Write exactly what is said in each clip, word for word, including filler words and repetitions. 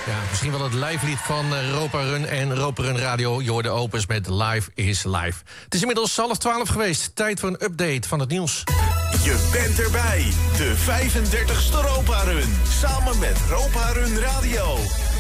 Ja, misschien wel het live lied van uh, Europa Run en Europa Run Radio. Je hoorde Opus met Live is Live. Het is inmiddels half twaalf geweest. Tijd voor een update van het nieuws. Je bent erbij. De vijfendertigste Europa Run. Samen met Europa Run Radio.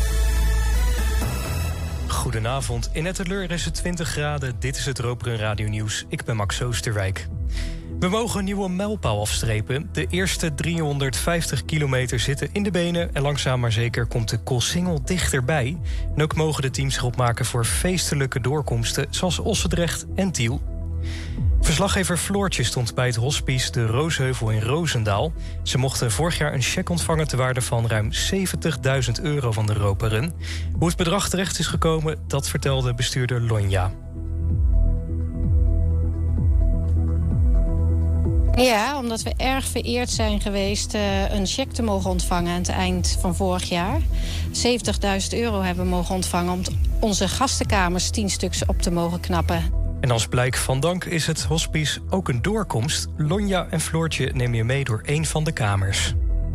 Goedenavond. In Etteleur is het twintig graden. Dit is het Europa Run Radio Nieuws. Ik ben Max Oosterwijk. We mogen een nieuwe mijlpaal afstrepen. De eerste driehonderdvijftig kilometer zitten in de benen en langzaam maar zeker komt de Koolsingel dichterbij. En ook mogen de teams zich opmaken voor feestelijke doorkomsten zoals Ossendrecht en Tiel. Verslaggever Floortje stond bij het hospice De Roosheuvel in Roosendaal. Ze mochten vorig jaar een cheque ontvangen ter waarde van ruim zeventigduizend euro van de Europa Run. Hoe het bedrag terecht is gekomen, dat vertelde bestuurder Lonja. Ja, omdat we erg vereerd zijn geweest uh, een cheque te mogen ontvangen aan het eind van vorig jaar. zeventigduizend euro hebben we mogen ontvangen om onze gastenkamers tien stuks op te mogen knappen. En als blijk van dank is het hospice ook een doorkomst. Lonja en Floortje nemen je mee door één van de kamers.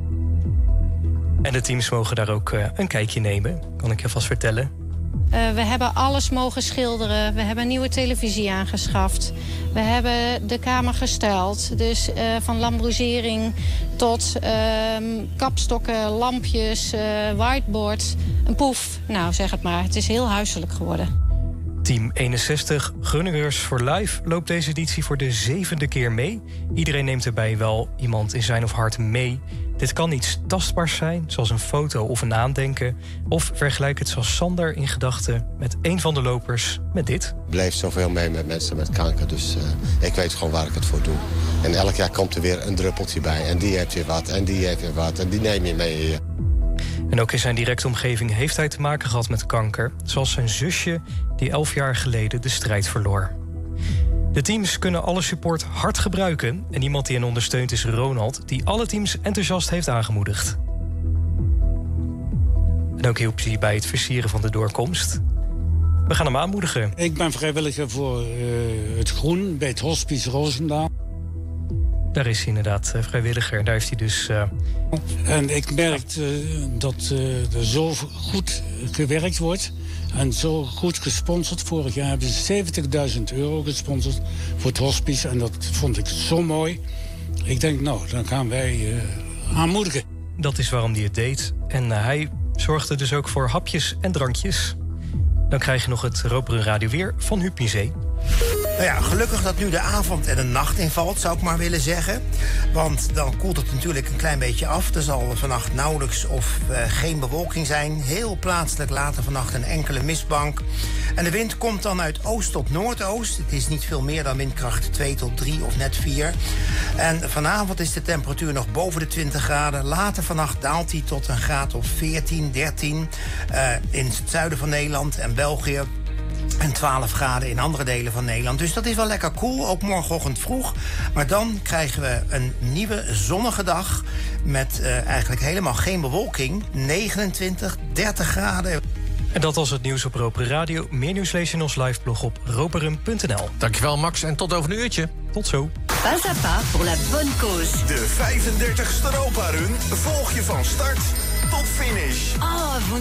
En de teams mogen daar ook uh, een kijkje nemen, kan ik je vast vertellen. Uh, we hebben alles mogen schilderen. We hebben een nieuwe televisie aangeschaft. We hebben de kamer gestyled. Dus uh, van lambrosering tot uh, kapstokken, lampjes, uh, whiteboard, een poef. Nou, zeg het maar. Het is heel huiselijk geworden. Team eenenzestig Grunningers for Life loopt deze editie voor de zevende keer mee. Iedereen neemt erbij wel iemand in zijn of hart mee. Dit kan iets tastbaars zijn, zoals een foto of een aandenken. Of vergelijk het zoals Sander in gedachten met een van de lopers met dit. Ik blijf zoveel mee met mensen met kanker, dus uh, ik weet gewoon waar ik het voor doe. En elk jaar komt er weer een druppeltje bij. En die heeft weer wat, en die heeft weer wat, en die neem je mee. En ook in zijn directe omgeving heeft hij te maken gehad met kanker. Zoals zijn zusje, die elf jaar geleden de strijd verloor. De teams kunnen alle support hard gebruiken. En iemand die hen ondersteunt is Ronald, die alle teams enthousiast heeft aangemoedigd. En ook hielp hij bij het versieren van de doorkomst. We gaan hem aanmoedigen. Ik ben vrijwilliger voor uh, het groen bij het hospice Roosendaal. Daar is hij inderdaad uh, vrijwilliger. Daar heeft hij dus... Uh... En ik merk uh, dat uh, er zo goed gewerkt wordt. En zo goed gesponsord. Vorig jaar hebben ze zeventigduizend euro gesponsord voor het hospice. En dat vond ik zo mooi. Ik denk, nou, dan gaan wij uh, aanmoedigen. Dat is waarom hij het deed. En uh, hij zorgde dus ook voor hapjes en drankjes. Dan krijg je nog het Europa Run Radio weer van Huub Musee. Nou ja, gelukkig dat nu de avond en de nacht invalt, zou ik maar willen zeggen. Want dan koelt het natuurlijk een klein beetje af. Er zal vannacht nauwelijks of uh, geen bewolking zijn. Heel plaatselijk later vannacht een enkele mistbank. En de wind komt dan uit oost tot noordoost. Het is niet veel meer dan windkracht twee tot drie of net vier. En vanavond is de temperatuur nog boven de twintig graden. Later vannacht daalt die tot een graad of veertien, dertien. Uh, in het zuiden van Nederland en België. En twaalf graden in andere delen van Nederland. Dus dat is wel lekker koel, ook morgenochtend vroeg. Maar dan krijgen we een nieuwe zonnige dag met uh, eigenlijk helemaal geen bewolking. negenentwintig, dertig graden. En dat was het nieuws op Europa Radio. Meer nieuws lees je in ons liveblog op roparun punt n l. Dankjewel Max en tot over een uurtje. Tot zo. Pas à pas pour la bonne cause. De vijfendertigste Europa Run volg je van start tot finish. Oh,